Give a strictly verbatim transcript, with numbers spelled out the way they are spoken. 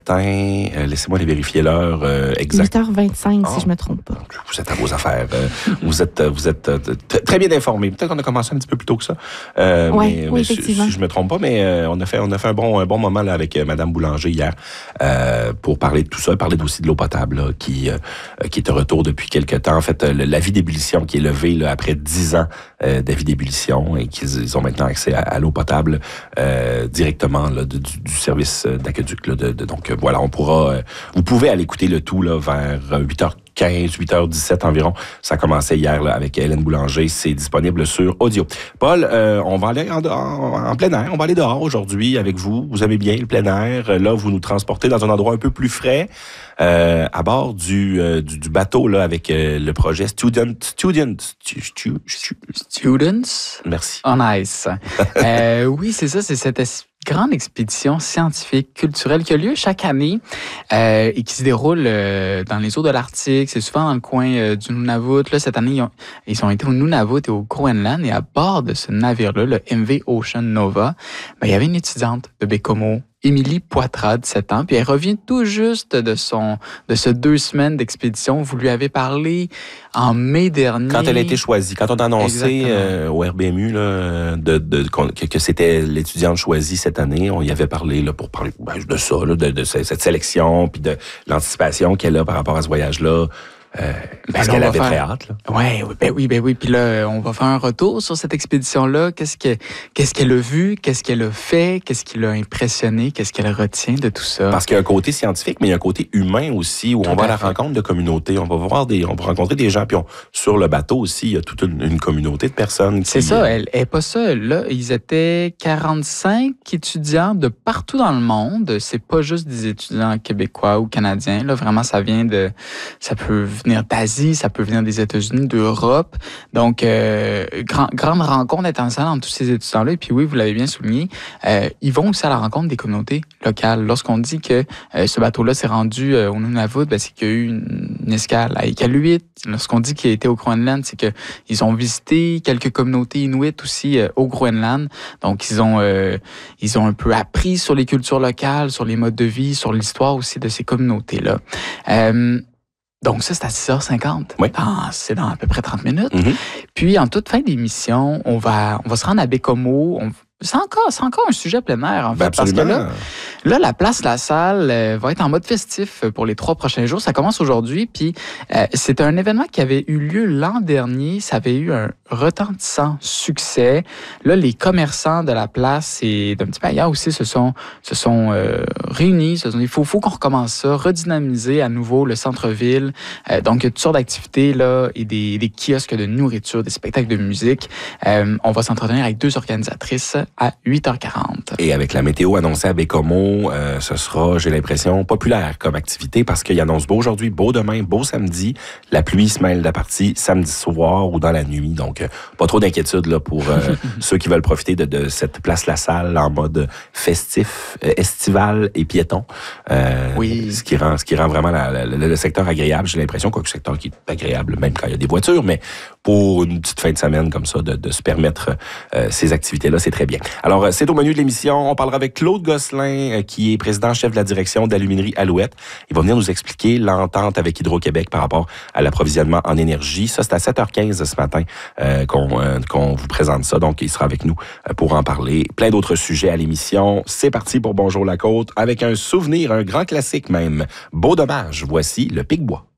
Euh, laissez-moi aller vérifier l'heure euh, exacte. huit heures vingt-cinq, oh, si je me trompe pas. Vous êtes à vos affaires. Euh, vous êtes, vous êtes euh, t- très bien informés. Peut-être qu'on a commencé un petit peu plus tôt que ça. Euh, ouais, mais, oui, mais effectivement. si, si je me trompe pas, mais euh, on a fait, on a fait un bon, un bon moment là, avec euh, Madame Boulanger hier euh, pour parler de tout ça, parler aussi de l'eau potable là, qui, euh, qui est de retour depuis quelques temps. En fait, euh, l'avis d'ébullition qui est levé là, après dix ans euh, d'avis d'ébullition et qu'ils ils ont maintenant accès à, à l'eau potable euh, directement là, de, du, du service d'aqueduc. Là, de, de, donc voilà, on pourra. Euh, vous pouvez aller écouter le tout là, vers huit heures quinze, huit heures dix-sept environ. Ça a commencé hier là, avec Hélène Boulanger. C'est disponible sur audio. Paul, euh, on va aller en, en, en plein air. On va aller dehors aujourd'hui avec vous. Vous aimez bien le plein air. Là, vous nous transportez dans un endroit un peu plus frais, euh, à bord du, euh, du, du bateau là, avec euh, le projet Student... Student... Stu, stu, stu, Students Merci. on Ice. euh, oui, c'est ça. C'est cette espèce grande expédition scientifique, culturelle qui a lieu chaque année euh, et qui se déroule euh, dans les eaux de l'Arctique. C'est souvent dans le coin euh, du Nunavut. Là, cette année, ils ont, ils ont été au Nunavut et au Groenland. Et à bord de ce navire-là, le M V Ocean Nova, ben, il y avait une étudiante de Baie-Comeau, Émilie Poitras, dix-sept ans, puis elle revient tout juste de son de ce deux semaines d'expédition. Vous lui avez parlé en mai dernier. Quand elle a été choisie, quand on a annoncé euh, au R B M U là, de, de, que, que c'était l'étudiante choisie cette année, on y avait parlé là, pour parler ben, de ça, là, de, de cette sélection, puis de l'anticipation qu'elle a par rapport à ce voyage-là. Euh, parce ben qu'elle avait faire... très hâte. Là. Ouais, oui, ben oui, ben oui. Puis là, on va faire un retour sur cette expédition-là. Qu'est-ce que, qu'est-ce qu'elle a vu, qu'est-ce qu'elle a fait, qu'est-ce qui l'a impressionné, qu'est-ce qu'elle retient de tout ça. Parce qu'il y a un côté scientifique, mais il y a un côté humain aussi, où tout on va à la fait. rencontre de communautés. On va voir des, on va rencontrer des gens. Puis on, sur le bateau aussi, il y a toute une, une communauté de personnes. Qui, C'est ça. Elle est pas seule. Là, ils étaient quarante-cinq étudiants de partout dans le monde. C'est pas juste des étudiants québécois ou canadiens. Là, vraiment, ça vient de, ça peut venir d'Asie, ça peut venir des États-Unis, d'Europe. Donc, euh, grand, grande rencontre internationale entre tous ces étudiants-là. Et puis oui, vous l'avez bien souligné, euh, ils vont aussi à la rencontre des communautés locales. Lorsqu'on dit que euh, ce bateau-là s'est rendu euh, au Nunavut, ben, c'est qu'il y a eu une, une escale à Iqaluit. Lorsqu'on dit qu'il a été au Groenland, c'est qu'ils ont visité quelques communautés inuites aussi euh, au Groenland. Donc, ils ont, euh, ils ont un peu appris sur les cultures locales, sur les modes de vie, sur l'histoire aussi de ces communautés-là. Euh, Donc, ça, c'est à six heures cinquante. Oui. Dans, c'est dans à peu près trente minutes. Mm-hmm. Puis, en toute fin d'émission, on va, on va se rendre à Baie-Comeau. On, c'est, encore, c'est encore un sujet plein air, en fait. Ben parce que là, là, la place La Salle euh, va être en mode festif pour les trois prochains jours. Ça commence aujourd'hui. Puis, euh, c'est un événement qui avait eu lieu l'an dernier. Ça avait eu un retentissant succès. Là, les commerçants de la place et d'un petit peu ailleurs aussi se sont, se sont euh, réunis. Se sont, il faut, faut qu'on recommence ça, redynamiser à nouveau le centre-ville. Euh, donc, il y a toutes sortes d'activités là, et des, des kiosques de nourriture, des spectacles de musique. Euh, on va s'entretenir avec deux organisatrices à huit heures quarante. Et avec la météo annoncée à Baie-Comeau, euh, ce sera, j'ai l'impression, populaire comme activité parce qu'il annonce beau aujourd'hui, beau demain, beau samedi. La pluie se mêle de la partie samedi soir ou dans la nuit. Donc, euh, pas trop d'inquiétude là pour euh, ceux qui veulent profiter de, de cette place La Salle en mode festif, euh, estival et piéton. Euh, oui. Ce qui rend, ce qui rend vraiment la, la, le secteur agréable. J'ai l'impression qu'un secteur qui est agréable, même quand il y a des voitures, mais pour une petite fin de semaine comme ça, de, de se permettre euh, ces activités-là, c'est très bien. Alors, c'est au menu de l'émission. On parlera avec Claude Gosselin, euh, qui est président-chef de la direction d'Aluminerie Alouette. Il va venir nous expliquer l'entente avec Hydro-Québec par rapport à l'approvisionnement en énergie. Ça, c'est à sept heures quinze ce matin euh, qu'on, euh, qu'on vous présente ça. Donc, il sera avec nous euh, pour en parler. Plein d'autres sujets à l'émission. C'est parti pour Bonjour la Côte avec un souvenir, un grand classique même. Beau dommage. Voici le Pic-Bois.